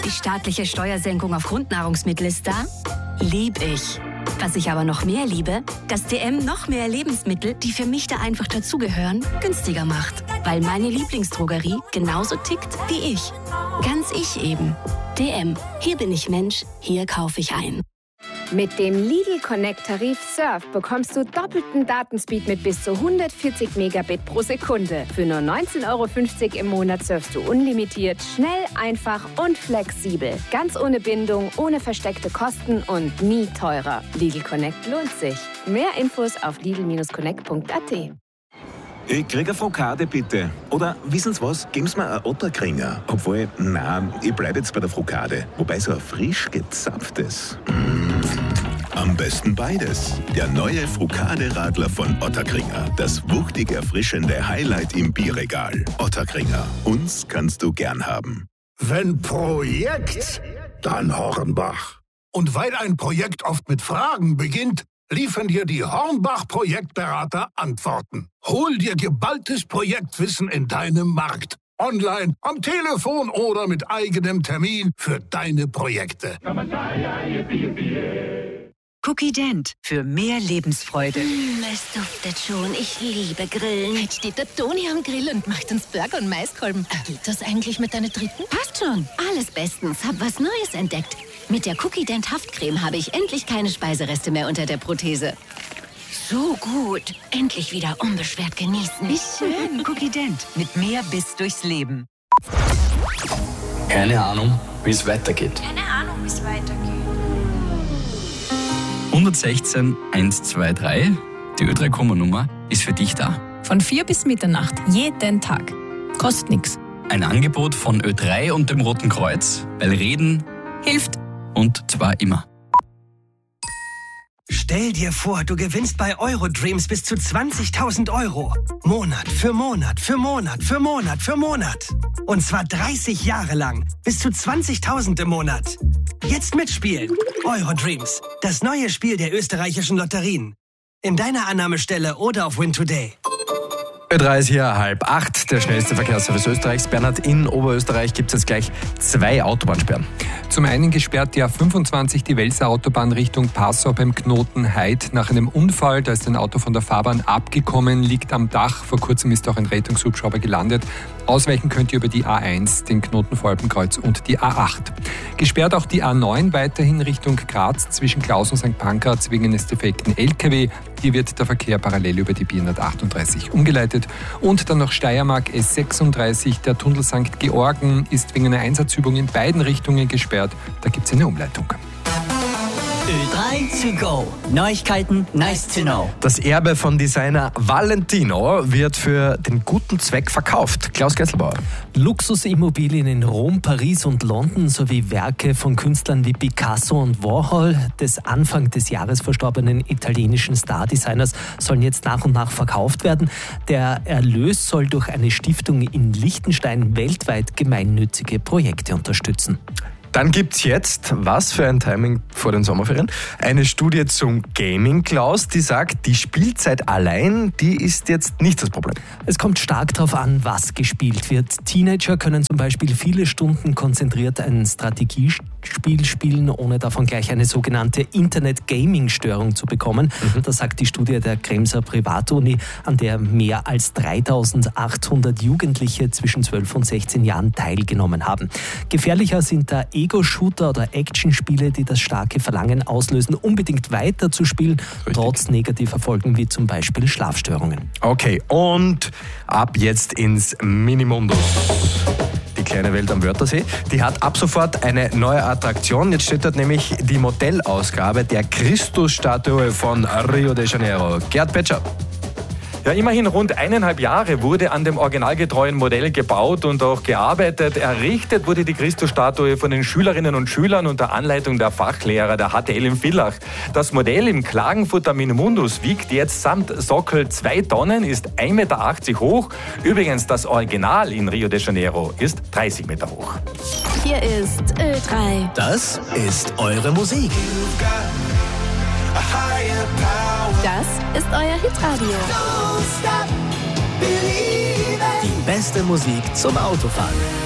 Die staatliche Steuersenkung auf Grundnahrungsmittel ist da? Lieb ich. Was ich aber noch mehr liebe, dass DM noch mehr Lebensmittel, die für mich da einfach dazugehören, günstiger macht. Weil meine Lieblingsdrogerie genauso tickt wie ich. Ganz ich eben. DM. Hier bin ich Mensch, hier kaufe ich ein. Mit dem Lidl Connect Tarif Surf bekommst du doppelten Datenspeed mit bis zu 140 Megabit pro Sekunde. Für nur 19,50 € im Monat surfst du unlimitiert, schnell, einfach und flexibel. Ganz ohne Bindung, ohne versteckte Kosten und nie teurer. Lidl Connect lohnt sich. Mehr Infos auf lidl-connect.at. Ich krieg eine Frokade, bitte. Oder, wissen Sie was, geben Sie mir einen Otterkringer. Obwohl, nein, ich bleib jetzt bei der Frokade. Wobei so ein frisch gezapftes. Am besten beides. Der neue Frokade-Radler von Otterkringer. Das wuchtig erfrischende Highlight im Bierregal. Otterkringer. Uns kannst du gern haben. Wenn Projekt, dann Hornbach. Und weil ein Projekt oft mit Fragen beginnt, liefern dir die Hornbach-Projektberater Antworten. Hol dir geballtes Projektwissen in deinem Markt. Online, am Telefon oder mit eigenem Termin für deine Projekte. Cookie Dent für mehr Lebensfreude. Es duftet schon. Ich liebe Grillen. Jetzt steht der Toni am Grill und macht uns Burger und Maiskolben. Geht das eigentlich mit deiner dritten? Passt schon. Alles bestens. Hab was Neues entdeckt. Mit der Cookie Dent Haftcreme habe ich endlich keine Speisereste mehr unter der Prothese. So gut. Endlich wieder unbeschwert genießen. Wie schön. Cookie Dent mit mehr Biss durchs Leben. Keine Ahnung, wie es weitergeht. 116 123, die Ö3-Komma-Nummer ist für dich da. Von 4 bis Mitternacht, jeden Tag. Kostet nix. Ein Angebot von Ö3 und dem Roten Kreuz, weil Reden Hilft. und zwar immer. Stell dir vor, du gewinnst bei Eurodreams bis zu 20.000 €. Monat für Monat für Monat für Monat für Monat. Und zwar 30 Jahre lang. Bis zu 20.000 im Monat. Jetzt mitspielen. Eurodreams. Das neue Spiel der österreichischen Lotterien. In deiner Annahmestelle oder auf Win Today. Ö3 ist hier 7:30, der schnellste Verkehrsservice Österreichs. Bernhard, in Oberösterreich gibt es jetzt gleich 2 Autobahnsperren. Zum einen gesperrt die A25, die Welser Autobahn Richtung Passau beim Knoten Heid. Nach einem Unfall, da ist ein Auto von der Fahrbahn abgekommen, liegt am Dach. Vor kurzem ist auch ein Rettungshubschrauber gelandet. Ausweichen könnt ihr über die A1, den Knoten Voralpenkreuz und die A8. Gesperrt auch die A9 weiterhin Richtung Graz zwischen Klaus und St. Pankraz wegen eines defekten LKW. Hier wird der Verkehr parallel über die B138 umgeleitet. Und dann noch Steiermark S36. Der Tunnel St. Georgen ist wegen einer Einsatzübung in beiden Richtungen gesperrt. Da gibt es eine Umleitung. Ö3 to go. Neuigkeiten, nice to know. Das Erbe von Designer Valentino wird für den guten Zweck verkauft. Klaus Kesselbauer. Luxusimmobilien in Rom, Paris und London sowie Werke von Künstlern wie Picasso und Warhol, des Anfang des Jahres verstorbenen italienischen Star-Designers, sollen jetzt nach und nach verkauft werden. Der Erlös soll durch eine Stiftung in Liechtenstein weltweit gemeinnützige Projekte unterstützen. Dann gibt's jetzt, was für ein Timing vor den Sommerferien, eine Studie zum Gaming, Klaus, die sagt, die Spielzeit allein, die ist jetzt nicht das Problem. Es kommt stark darauf an, was gespielt wird. Teenager können zum Beispiel viele Stunden konzentriert ein Strategiespiel spielen, ohne davon gleich eine sogenannte Internet-Gaming-Störung zu bekommen. Das sagt die Studie der Kremser Privatuni, an der mehr als 3.800 Jugendliche zwischen 12 und 16 Jahren teilgenommen haben. Gefährlicher sind da Ego-Shooter oder Actionspiele, die das starke Verlangen auslösen, unbedingt weiterzuspielen, trotz negativer Folgen wie zum Beispiel Schlafstörungen. Okay, und ab jetzt ins Minimundus. Die kleine Welt am Wörthersee, die hat ab sofort eine neue Attraktion. Jetzt steht dort nämlich die Modellausgabe der Christusstatue von Rio de Janeiro. Gerd Petscher. Ja, immerhin rund 1,5 Jahre wurde an dem originalgetreuen Modell gebaut und auch gearbeitet. Errichtet wurde die Christusstatue von den Schülerinnen und Schülern unter Anleitung der Fachlehrer der HTL in Villach. Das Modell im Klagenfurter Minimundus wiegt jetzt samt Sockel 2 Tonnen, ist 1,80 Meter hoch. Übrigens, das Original in Rio de Janeiro ist 30 Meter hoch. Hier ist Ö3. Das ist eure Musik. Das ist euer Hitradio. Die beste Musik zum Autofahren.